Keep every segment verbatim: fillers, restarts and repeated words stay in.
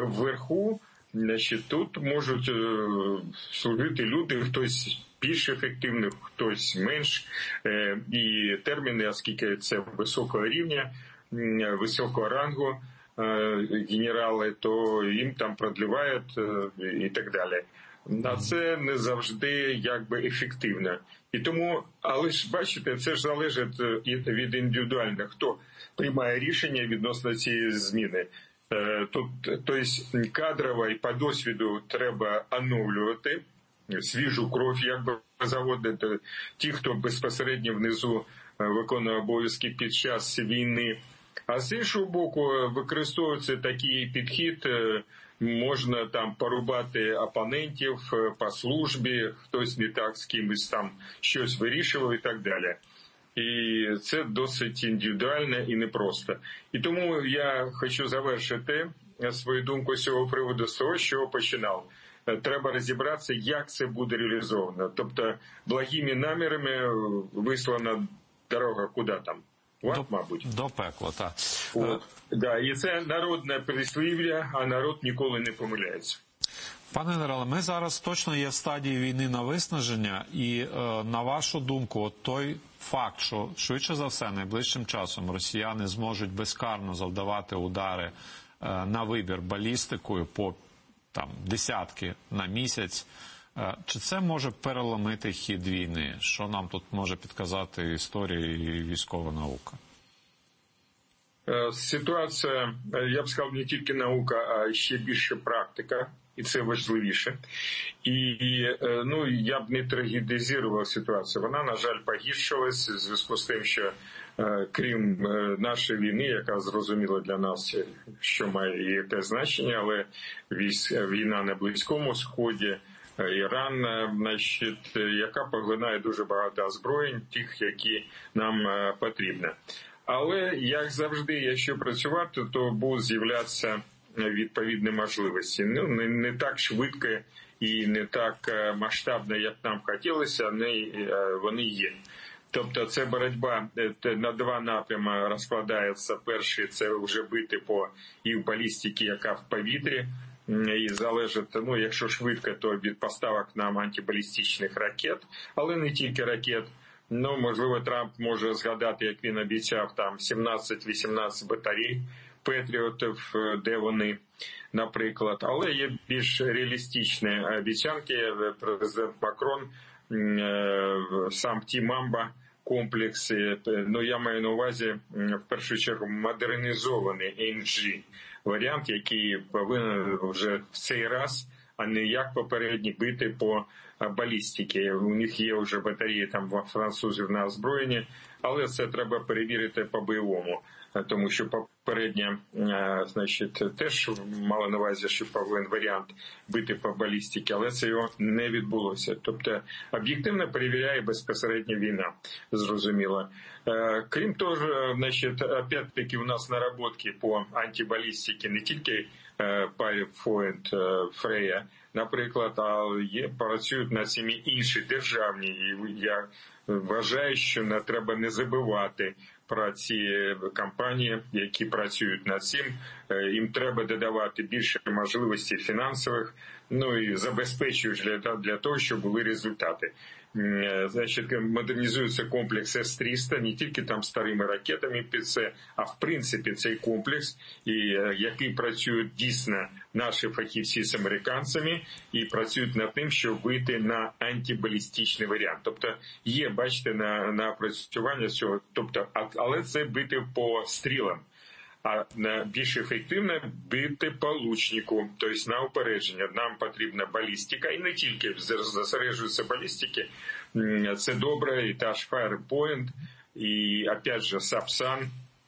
вверху, значить, тут можуть служити люди, хтось більш ефективний, хтось менш, і терміни, оскільки це високого рівня, високого рангу генерали, то їм там продлівають і так далі. А це не завжди якби ефективно. І тому, але ж бачите, це ж залежить від індивідуально, хто приймає рішення відносно цієї зміни. Тут, тобто, кадрово і по досвіду треба оновлювати, свіжу кров якби заводити. Ті, хто безпосередньо внизу виконує обов'язки під час війни. А з іншого боку, використовується такий підхід, можна там порубати опонентів по службі, хтось не так з кимось там щось вирішував і так далі. І це досить індивідуально і непросто. І тому я хочу завершити свою думку з цього приводу з того, що починав. Треба розібратися, як це буде реалізовано. Тобто, благими намірами вислана дорога куди там? От, до, мабуть. До пекла, так. От, да, і це народне прислів'я, а народ ніколи не помиляється. Пане генерале, ми зараз точно є в стадії війни на виснаження, і е, на вашу думку, от той факт, що швидше за все найближчим часом росіяни зможуть безкарно завдавати удари е, на вибір балістикою по там десятки на місяць, е, чи це може переломити хід війни? Що нам тут може підказати історія і військова наука? Ситуація, я б сказав, не тільки наука, а ще більше практика. І це важливіше. І, ну, я б не трагедизував ситуацію. Вона, на жаль, погіршилась в зв'язку з тим, що крім нашої війни, яка зрозуміла для нас, що має яке значення, але війна на Близькому Сході, Іран, значить, яка поглинає дуже багато озброєнь, тих, які нам потрібні. Але, як завжди, якщо працювати, то будуть з'являтися відповідні можливості. Ну, не, не так швидко і не так масштабно, як нам хотілося, вони, вони є. Тобто це боротьба на два напрями розкладається. Перший – це вже бити по їх балістиці, яка в повітрі, і залежить, ну, якщо швидко, то від поставок нам антибалістичних ракет, але не тільки ракет. Ну, можливо, Трамп може згадати, як він обіцяв там сімнадцять-вісімнадцять батарей Петріотів, де вони, наприклад. Але є більш реалістичні обіцянки. Президент Макрон, сам ті Мамба комплекс, ну, я маю на увазі, в першу чергу, модернізований ен джі варіант, який повинен вже в цей раз, а не як попередні, бити по балістики. У них є вже батареї там французів на озброєнні, але це треба перевірити по-бойовому, тому що попередня, значить, теж мала на увазі, що повинен варіант бити по балістиці, але це його не відбулося. Тобто об'єктивно перевіряє безпосередньо війна, зрозуміло. Крім того, значить, опять-таки у нас наработки по антибалістиці не тільки Парі-Фойнт, Фрея, наприклад, а є, працюють над цими інші державні. І я вважаю, що не треба не забувати про ці компанії, які працюють над цим. Їм треба додавати більше можливостей фінансових, ну і забезпечують для, для того, щоб були результати. Значить, модернізується комплекс С триста, не тільки там старими ракетами під це, а в принципі цей комплекс, і який працюють дійсно наші фахівці з американцями, і працюють над тим, щоб вийти на антибалістичний варіант. Тобто є, бачите, на, на опрацювання цього, тобто, але це бити по стрілам. А більш ефективно бити по лучнику, тобто на упередження. Нам потрібна балістика, і не тільки зосереджуються балістики, це добре, і та ж Firepoint, і, опять же, Сапсан,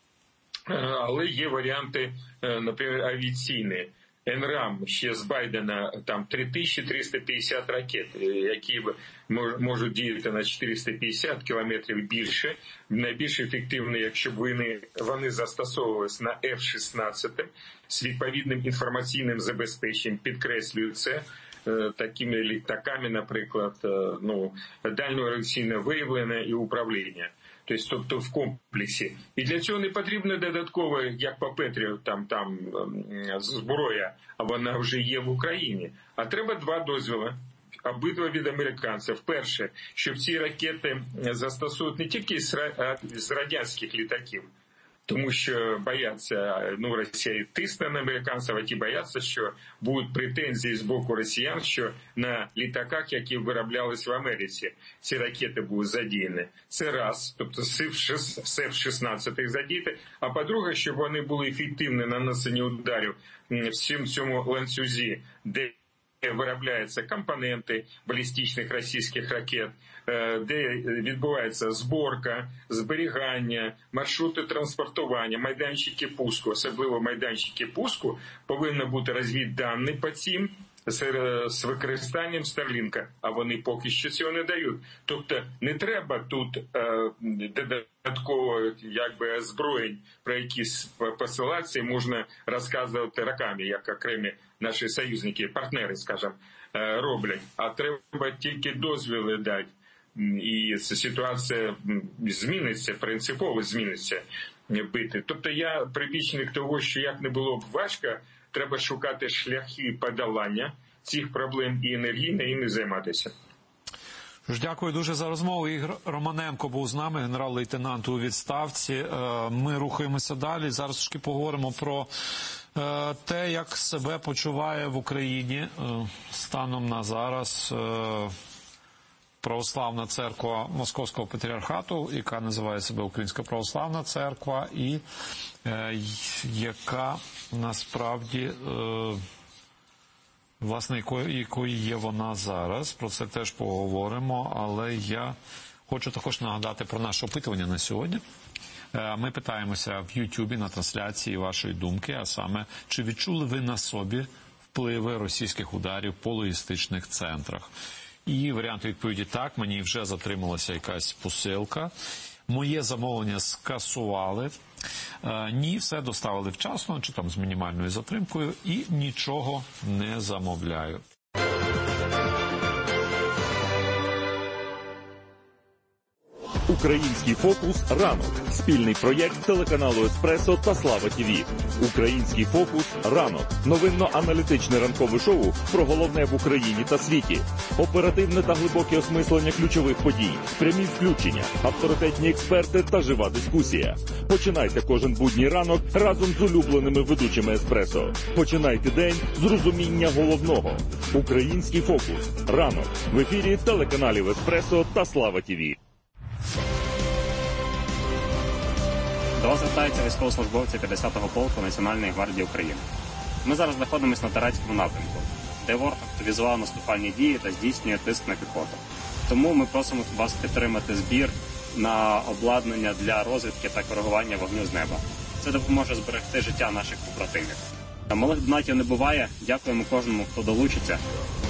але є варіанти, наприклад, авіаційні. ен рам ще з Байдена там три тисячі триста п'ятдесят ракет, які можуть діяти на чотириста п'ятдесят кілометрів більше. Найбільш ефективні, якщо б вони, вони застосовувалися на Ф шістнадцять з відповідним інформаційним забезпеченням, підкреслюю це, такими літаками, наприклад, ну, дальнього радіаційного виявлення і управління. тобто в комплексі. І для цього не потрібно додатково, як по Петрію, там, там зброя, а вона вже є в Україні. А треба два дозволи. Обидва від американців. Перше, щоб ці ракети застосують не тільки з радянських літаків, тому що бояться, ну, Росія тисне на американців, а ті бояться, що будуть претензії з боку росіян, що на літаках, які вироблялись в Америці, ці ракети будуть задіяні. Це раз, тобто Сеф шістнадцять задіяти, а по-друге, щоб вони були ефективні нанесені ударів всім цьому ланцюзі, де виробляються компоненти балістичних російських ракет, де відбувається зборка, зберігання, маршрути транспортування, майданчики пуску, особливо майданчики пуску, повинні бути розвіддані по цим з використанням Старлінка, а вони поки що цього не дають. Тобто не треба тут е, додатково якби озброєнь, про які посилатися можна розказувати роками, як окремі наші союзники, партнери, скажімо, е, роблять. А треба тільки дозвіли дати. І ситуація зміниться, принципово зміниться бити. Тобто я прибічник того, що як не було б важко, треба шукати шляхи подолання цих проблем і енергійно ними займатися. Дякую дуже за розмову. Ігор Романенко був з нами, генерал-лейтенант у відставці. Ми рухаємося далі. Зараз трошки поговоримо про те, як себе почуває в Україні станом на зараз Православна церква Московського патріархату, яка називає себе Українська Православна церква, і е, яка насправді, е, власне, якою, якою є вона зараз. Про це теж поговоримо, але я хочу також нагадати про наше опитування на сьогодні. Е, ми питаємося в Ютубі на трансляції вашої думки, а саме, чи відчули ви на собі впливи російських ударів по логістичних центрах? І варіант відповіді так, мені вже затрималася якась посилка, моє замовлення скасували, е, ні, все доставили вчасно, чи там з мінімальною затримкою, і нічого не замовляю. Український фокус ранок. Спільний проєкт телеканалу Еспресо та Слава ТІВІ. Український фокус ранок. Новинно-аналітичне ранкове шоу про головне в Україні та світі. Оперативне та глибоке осмислення ключових подій. Прямі включення, авторитетні експерти та жива дискусія. Починайте кожен будній ранок разом з улюбленими ведучими Еспресо. Починайте день з розуміння головного. Український фокус ранок. В ефірі телеканалів Еспресо та Слава ТІВІ. До вас звертаються військовослужбовці п'ятдесятого полку Національної гвардії України. Ми зараз знаходимося на Тарацькому напрямку, де ворог активізував наступальні дії та здійснює тиск на піхоту. Тому ми просимо вас підтримати збір на обладнання для розвідки та коригування вогню з неба. Це допоможе зберегти життя наших побратимів. Малих донатів не буває. Дякуємо кожному, хто долучиться.